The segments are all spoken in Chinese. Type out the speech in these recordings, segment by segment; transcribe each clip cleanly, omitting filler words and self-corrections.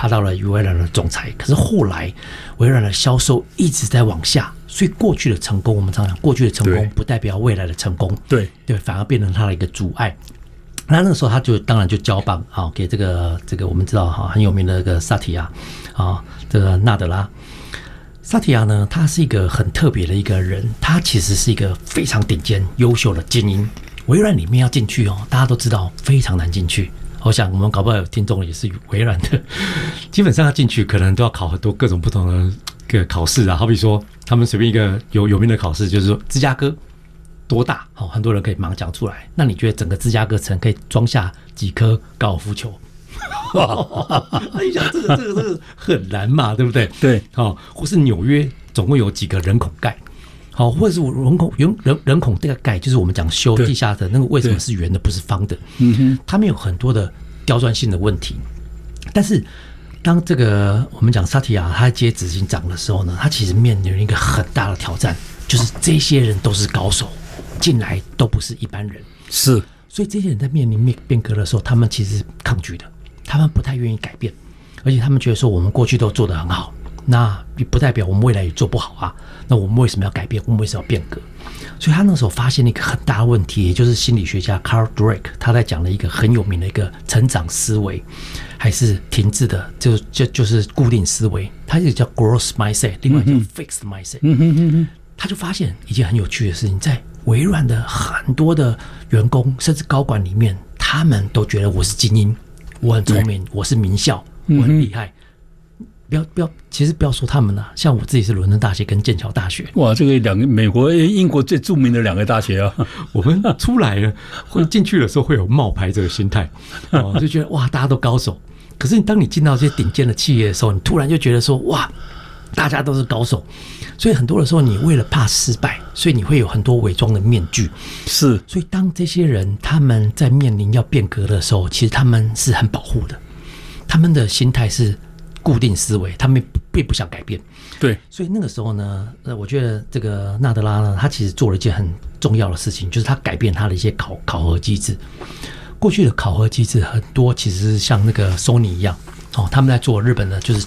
达到了微软的总裁。可是后来微软的销售一直在往下，所以过去的成功，我们常讲过去的成功不代表未来的成功， 对， 反而变成他的一个阻碍。那个时候他就当然就交棒给这个我们知道很有名的这个萨提亚这个纳德拉。萨提亚呢，他是一个很特别的一个人，他其实是一个非常顶尖优秀的精英。微软里面要进去大家都知道非常难进去。我想我们搞不好有听众也是微软的，基本上要进去可能都要考很多各种不同的个考试好比说他们随便一个有名的考试就是说芝加哥多大很多人可以马上讲出来。那你觉得整个芝加哥城可以装下几颗高尔夫球？你想这个很难嘛，对不对？ 对， 或是纽约总共有几个人孔盖？或者是人孔这个盖，就是我们讲修地下的那个为什么是圆的不是方的？他们有很多的刁钻性的问题。但是当这个我们讲萨提亚他接执行长的时候呢，他其实面临一个很大的挑战，就是这些人都是高手，进来都不是一般人， 是， 所以这些人在面临变革的时候，他们其实是抗拒的，他们不太愿意改变，而且他们觉得说我们过去都做得很好，那不代表我们未来也做不好啊，那我们为什么要改变？我们为什么要变革？所以他那时候发现了一个很大的问题，也就是心理学家 Carl Dweck 他在讲了一个很有名的一个成长思维，还是停滞的，就是固定思维，它就叫 growth mindset， 另外叫 fixed mindset。他就发现一件很有趣的事情，在微软的很多的员工甚至高管里面，他们都觉得我是精英，我很聪明，我是名校，我很厉害。其实不要说他们了，像我自己是伦敦大学跟剑桥大学。 哇，这个美国、英国最著名的2个大学啊， 我们出来了，会进去的时候会有冒牌这个心态，就觉得哇，大家都高手。可是当你进到这些顶尖的企业的时候，你突然就觉得说哇，大家都是高手。所以很多的时候，你为了怕失败，所以你会有很多伪装的面具。 是， 所以当这些人他们在面临要变革的时候，其实他们是很保护的，他们的心态是固定思维，他们并不想改变。 对， 所以那个时候呢，我觉得这个纳德拉呢，他其实做了一件很重要的事情，就是他改变他的一些考核机制。过去的考核机制很多其实是像那个 Sony 一样，他们在做日本的就是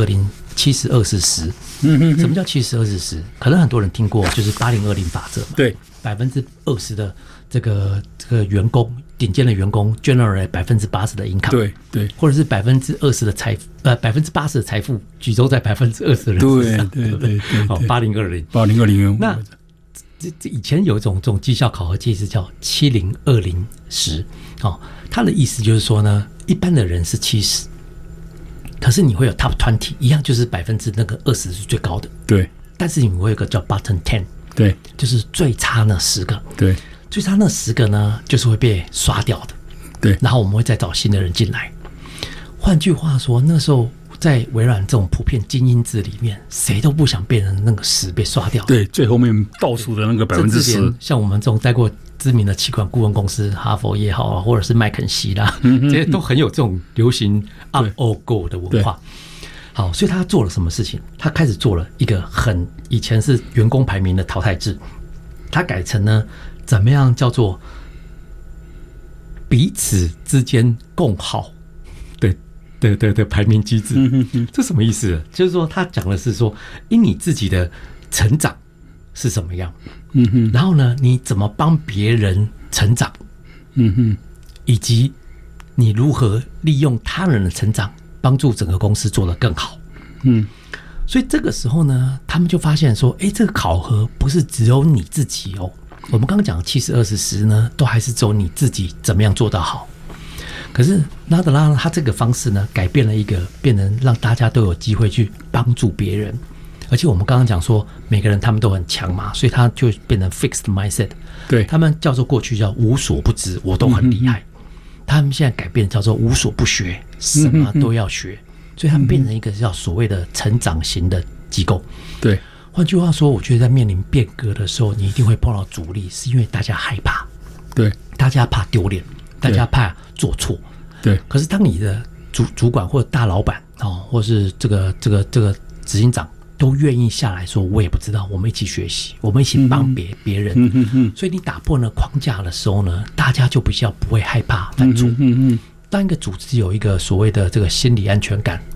70-20、70-20-10。什么叫70-20-10？可能很多人听过，就是80-20法则嘛。对，20%的这个员工，顶尖的员工 generate 80% 的 income。对，或者是20%的财富，80%的财富集中在20%的人身上。对，80-20。那这以前有一种这种绩效考核机制叫70-20-10。它的意思就是说呢，一般的人是70%。可是你会有 top 20，一样就是20%是最高的，对。但是你会有一个叫 bottom 10，对，就是最差那10个，对，最差那10个呢，就是会被刷掉的，对。然后我们会再找新的人进来。换句话说，那时候在微软这种普遍精英制里面，谁都不想变成那个10被刷掉，对，最后面倒数的那个10%。像我们这种待过知名的企管顾问公司，哈佛也好，或者是麦肯锡啦，这些都很有这种流行 up or go 的文化。好，所以他做了什么事情？他开始做了一个以前是员工排名的淘汰制，他改成呢怎么样叫做彼此之间共好的排名机制。这什么意思？就是说他讲的是说，因你自己的成长是什么样，然后呢，你怎么帮别人成长，以及你如何利用他人的成长帮助整个公司做得更好。所以这个时候呢，他们就发现说，这个考核不是只有你自己哦。我们刚刚讲的70-20-10呢，都还是只有你自己怎么样做得好。可是纳德拉他这个方式呢，改变了一个，变成让大家都有机会去帮助别人。而且我们刚刚讲说，每个人他们都很强嘛，所以他就变成 fixed mindset。对，他们叫做过去叫无所不知，我都很厉害。他们现在改变叫做无所不学，什么都要学。所以他们变成一个叫所谓的成长型的机构。对，换句话说，我觉得在面临变革的时候，你一定会碰到阻力，是因为大家害怕。对，大家怕丢脸，大家怕做错。对，可是当你的主管或者大老板或是这个执行长都愿意下来说，我也不知道，我们一起学习，我们一起帮别人。所以你打破了框架的时候呢，大家就比较不会害怕犯错。当一个组织有一个所谓的这个心理安全感，